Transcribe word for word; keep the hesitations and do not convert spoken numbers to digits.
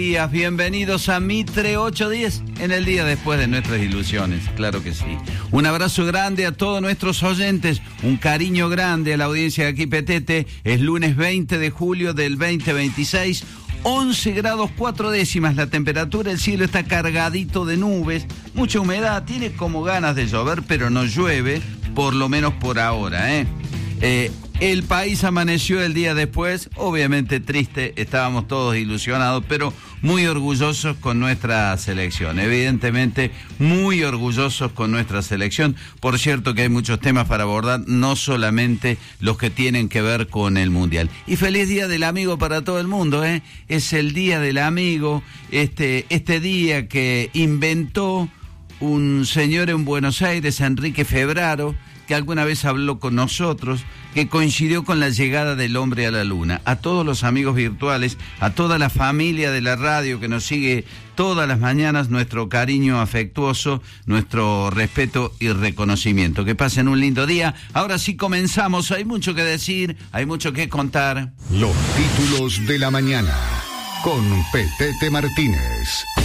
Días, bienvenidos a Mitre ocho diez, en el día después de nuestras ilusiones, claro que sí. Un abrazo grande a todos nuestros oyentes, un cariño grande a la audiencia de aquí Petete. Es lunes veinte de julio del veinte veintiséis, once grados cuatro décimas la temperatura, el cielo está cargadito de nubes, mucha humedad, tiene como ganas de llover, pero no llueve, por lo menos por ahora, ¿eh? Eh, el país amaneció el día después, obviamente triste, estábamos todos ilusionados, pero muy orgullosos con nuestra selección, evidentemente muy orgullosos con nuestra selección. Por cierto que hay muchos temas para abordar, no solamente los que tienen que ver con el Mundial. Y feliz Día del Amigo para todo el mundo, ¿eh? Es el Día del Amigo, este, este día que inventó un señor en Buenos Aires, Enrique Febraro, que alguna vez habló con nosotros, que coincidió con la llegada del hombre a la luna. A todos los amigos virtuales, a toda la familia de la radio que nos sigue todas las mañanas, nuestro cariño afectuoso, nuestro respeto y reconocimiento. Que pasen un lindo día. Ahora sí comenzamos, hay mucho que decir, hay mucho que contar. Los títulos de la mañana, con Petete Martínez.